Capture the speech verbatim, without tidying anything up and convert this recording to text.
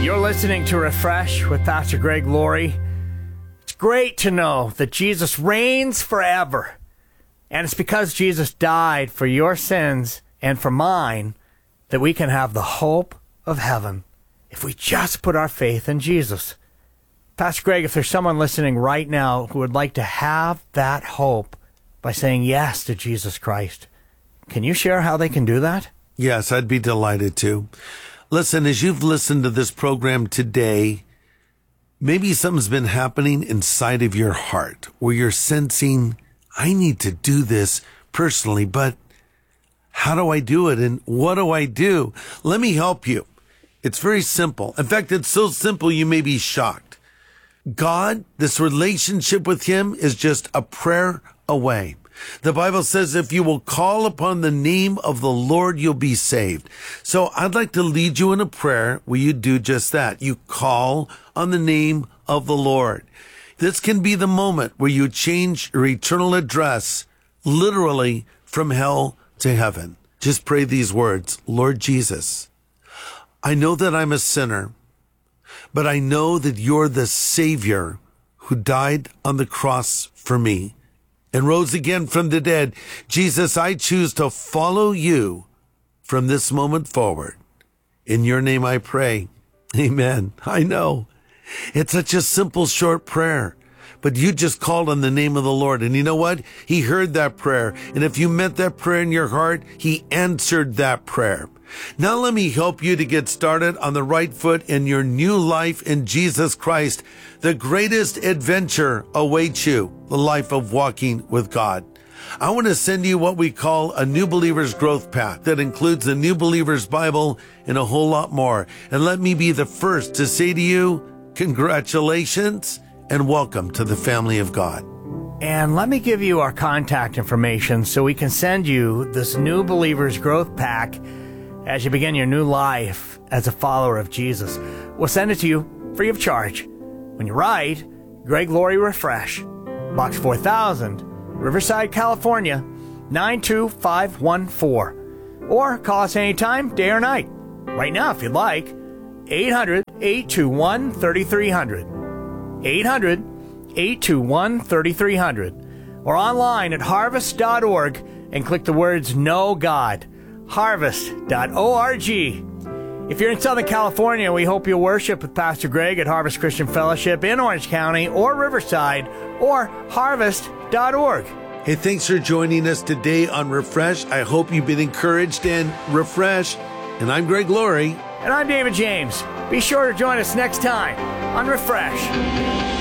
You're listening to Refresh with Pastor Greg Laurie. It's great to know that Jesus reigns forever. And it's because Jesus died for your sins and for mine that we can have the hope of heaven if we just put our faith in Jesus. Pastor Greg, if there's someone listening right now who would like to have that hope by saying yes to Jesus Christ, can you share how they can do that? Yes, I'd be delighted to. Listen, as you've listened to this program today, maybe something's been happening inside of your heart where you're sensing, I need to do this personally, but how do I do it? And what do I do? Let me help you. It's very simple. In fact, it's so simple you may be shocked. God, this relationship with him is just a prayer away. The Bible says if you will call upon the name of the Lord, you'll be saved. So I'd like to lead you in a prayer where you do just that. You call on the name of the Lord. This can be the moment where you change your eternal address, literally from hell to heaven. Just pray these words. Lord Jesus, I know that I'm a sinner, but I know that you're the Savior who died on the cross for me and rose again from the dead. Jesus, I choose to follow you from this moment forward. In your name I pray. Amen. I know. It's such a simple, short prayer. But you just called on the name of the Lord. And you know what? He heard that prayer. And if you meant that prayer in your heart, he answered that prayer. Now let me help you to get started on the right foot in your new life in Jesus Christ. The greatest adventure awaits you, the life of walking with God. I want to send you what we call a New Believer's Growth Pack that includes the New Believer's Bible and a whole lot more. And let me be the first to say to you, congratulations and welcome to the family of God. And let me give you our contact information so we can send you this New Believer's Growth Pack as you begin your new life as a follower of Jesus. We'll send it to you free of charge. When you write, Greg Laurie Refresh, Box four thousand, Riverside, California, nine two five one four. Or call us anytime, day or night. Right now, if you'd like, eight hundred, eight two one, three three zero zero. eight hundred, eight two one, three three zero zero. Or online at harvest dot org and click the words Know God. harvest dot org. If you're in Southern California, we hope you'll worship with Pastor Greg at Harvest Christian Fellowship in Orange County or Riverside or harvest dot org. Hey, thanks for joining us today on Refresh. I hope you've been encouraged and refreshed. And I'm Greg Laurie. And I'm David James. Be sure to join us next time on Refresh.